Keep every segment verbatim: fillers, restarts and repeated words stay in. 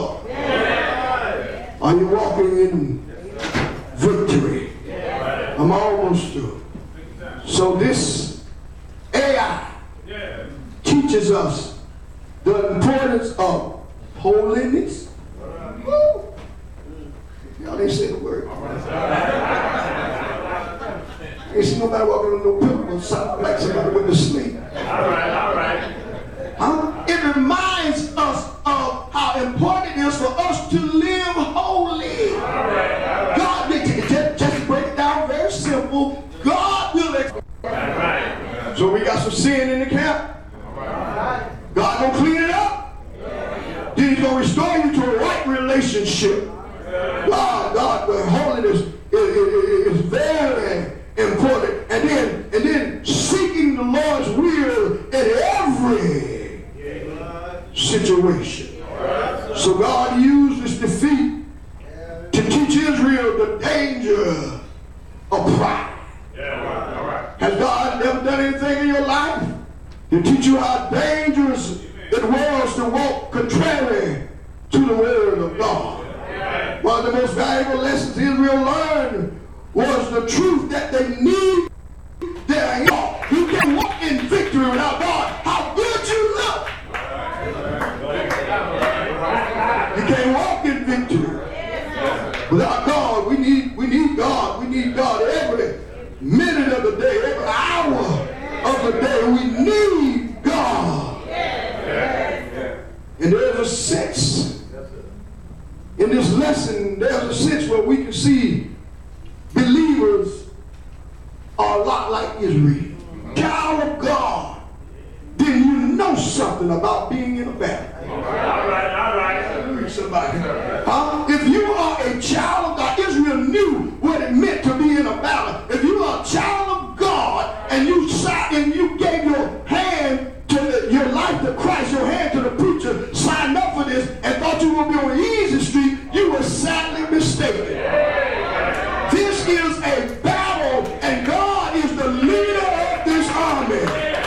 God? Yeah. Are you walking in victory? Yeah. I'm almost through. So this A I yeah. teaches us the importance of holiness. Woo. Y'all ain't say the word. Ain't see nobody walking on no pillow sound like somebody went to sleep. All right, all right. Huh? It reminds us of how important it is for us to live holy. All right, all right. God, just, just break it down very simple. God will expect. All right. So we got some sin in the camp. All right. God gonna clean it up. Yeah. Then He's gonna restore you to a right relationship. God, God, the holiness is, is, is very important. And then, and then seeking the Lord's will in every situation. So God used this defeat to teach Israel the danger of pride. Has God ever done anything in your life to teach you how dangerous it was to walk contrary to the word of God? One of the most valuable lessons Israel learned was the truth that they need their help. You can't walk in victory without God. How good you look! You can't walk in victory without God. We need, we need God. We need God every minute of the day, every hour of the day. We need God. And there's a sense in this lesson, there's a sense where we can see believers are a lot like Israel. Child of God, then you know something about being in a battle. All right, all right. Hallelujah, somebody. Huh? If you are a child of God, Israel knew what it meant to be in a battle. If you are a child of God and you sat and you gave your hand to the, your life to Christ, your hand to the preacher, signed up for this, and thought you would be on the easy street, you were sadly mistaken. This is a battle, and God is the leader of this army.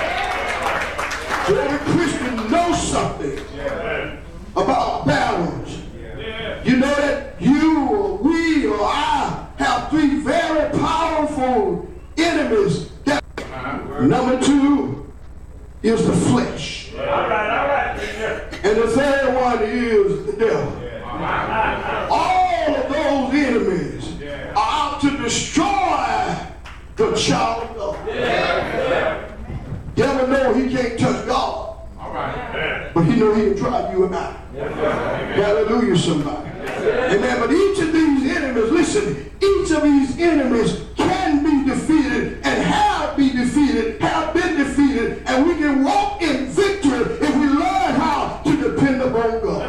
So every Christian knows something about battles. You know that you or we or I have three very powerful enemies. That number two is the flesh. All right, all right. And the third one is the devil. All of those enemies are out to destroy the child of God. Devil know he can't touch God. But he know he can try you and I. Hallelujah, somebody. Amen. But each of these enemies, listen, each of these enemies can be defeated and have been defeated, have been defeated, and we can walk in victory if we learn how to depend upon God.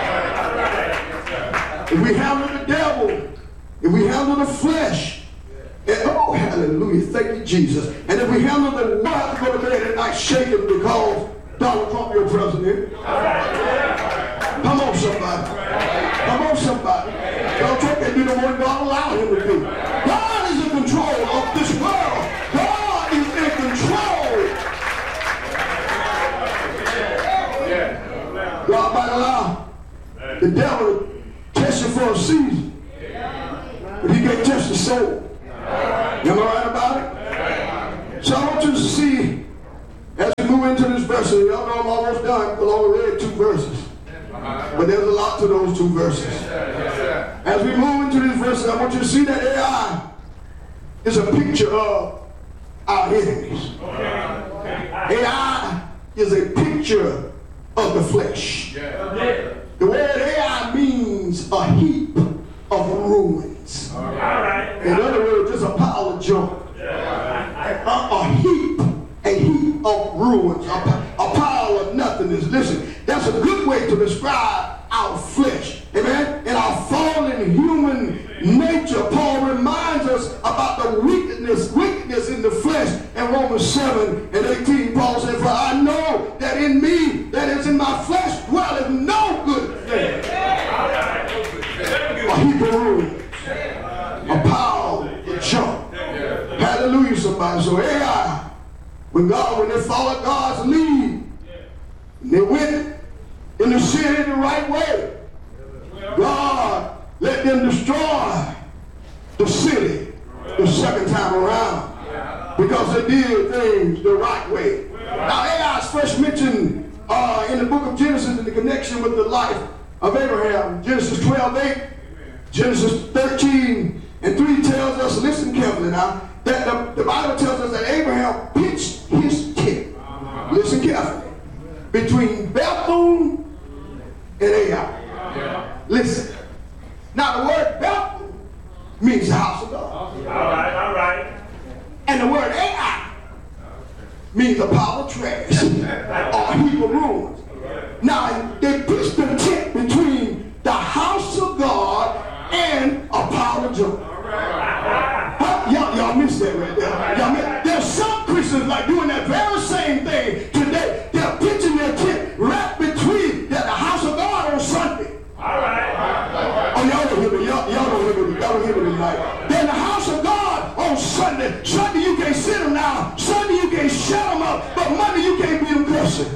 If we handle the devil, if we handle the flesh, and, oh, hallelujah, thank you, Jesus. And if we handle the world, have to go to bed at night shaking because Donald Trump, your president. Come on, somebody. Come on, somebody. Donald Trump can do the more God allow him to do. God is in control of this world. God is in control. God might allow the devil to test you for a season, but he can't test the soul. Am I right about it? So I want you to see, as we move into this verse, and y'all know I'm almost done because I only read two verses. But there's a lot to those two verses. As we move into these verses, I want you to see that A I is a picture of our enemies. A I is a picture of the flesh. The word A I means a heap of ruins. In other words, it's a pile of junk. A, a heap, a heap of ruins, a, a pile of nothingness. Listen, that's a good way to describe our flesh. Amen? In our fallen human nature, Paul reminds us about the wickedness, wickedness in the flesh. In Romans seven and eighteen, Paul said, for I know that in me, that is in my flesh, dwelleth no good thing. A heap of ruins, a pile of junk. Hallelujah, somebody. So A I, when God, when they followed God's lead, they went in the sin in the right way. let them destroy the city the second time around because they did things the right way. Now, Ai is first mentioned uh, in the book of Genesis in the connection with the life of Abraham. Genesis twelve eight, Genesis thirteen and three tells us, listen carefully now, that the, the Bible tells us that Abraham pitched his tent, listen carefully, between Bethel and Ai. Listen. Now, the word Bethel means the house of God. All right, all right. And the word Ai means a pile of trash or a heap of ruins. Now, they pitched the tent between the house of God and a pile of junk. Huh? Y'all, y'all missed that right there. Y'all miss, there's some Christians like doing that very same thing today. They're pitching their tent right between the house of God on Sunday. All right. Oh, y'all don't hear me. Y'all, y'all don't hear me. Y'all don't hear me tonight. Then the house of God on Sunday. Sunday you can't sit them down. Sunday you can't shut them up. But Monday you can't beat them cussing.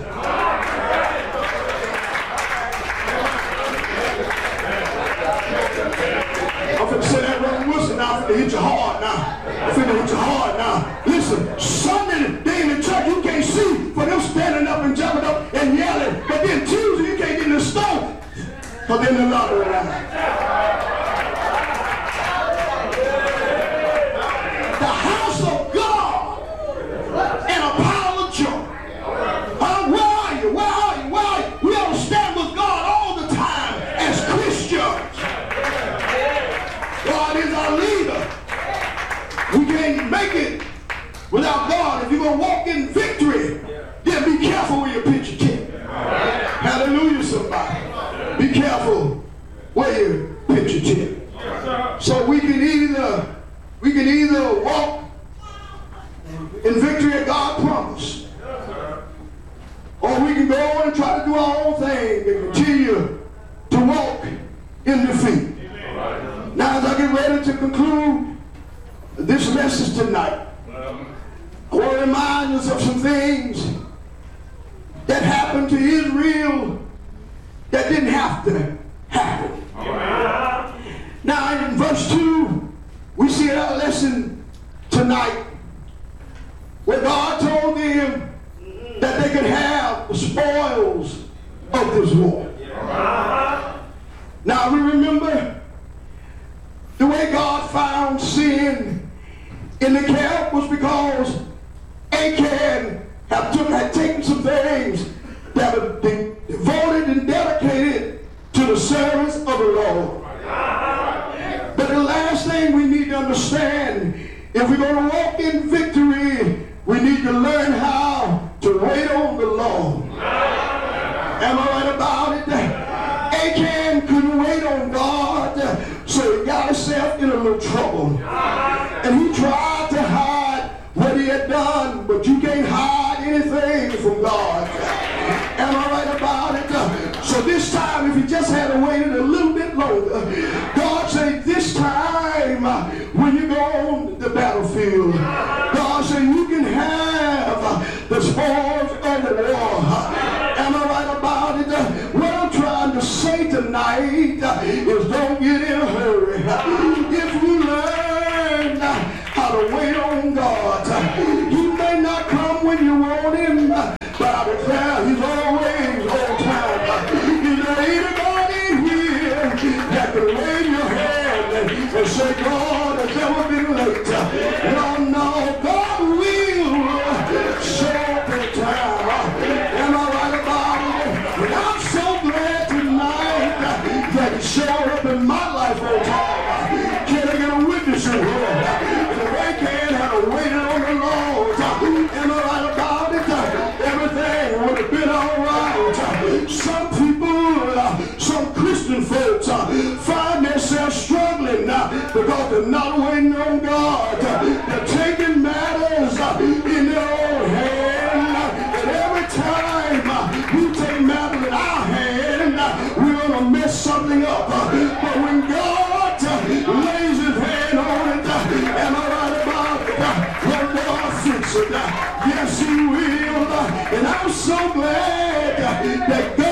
I'm finna say that Reverend Wilson now. I'm finna hit you hard now. I'm finna hit you hard now. Listen, Sunday they in the church you can't see for them standing up and jumping up and yelling. But then Tuesday you can't get in the stove. Because they're in the lottery line. The house of God and a pile of junk. Huh? Where are you? Where are you? Where are you? We ought to stand with God all the time as Christians. God is our leader. We can't make it without God. If you're going to walk in victory, then be careful where you pitch your tent. Hallelujah, somebody. Be careful where you pitch your tent. So we can either we can either walk in victory that God promised, or we can go on and try to do our own thing and continue to walk in defeat. Now, as I get ready to conclude this message tonight, I want to remind us of some things that happened to Israel that didn't have to happen. Now, in verse two, we see our lesson tonight where God told them that they could have the spoils of this war. Now, we remember the way God found sin in the camp was because Achan had, took, had taken some things that were de- devoted and dedicated to the service of the Lord. But the last thing we need to understand, if we're going to walk in victory, we need to learn how to wait on the Lord. Am I right about it? Achan couldn't wait on God, so he got himself in a little trouble. And he tried to hide what he had done, but you can't hide anything from God. Am I right about it? So this time, if he just had waited a little bit longer, God said, this time, when you go on the battlefield, God said, you can have the spoils of the war. Am I right about it? What I'm trying to say tonight is don't get in a hurry. If you learn how to wait on God, he may not come when you want him, but I declare he's always on time. Is there anybody in here that can wave your hand and say, God has never been late? No, no, God will show up in time. Am I right about it? And I'm so glad tonight that he showed up in my life on time. Can I get a witness in here? If I can, have waited on the Lord. Am I right about it? Everything would have been all right. Some people, uh, some Christian folks uh, find themselves struggling uh, because they're not waiting on God. They're taking matters uh, in their own hand. And every time uh, we take matters in our hand, uh, we're going to mess something up. Uh, but when God uh, lays his hand on it, uh, am I right about it? Uh, when God fix it, uh, yes, he will. Uh, and I'm so glad uh, that God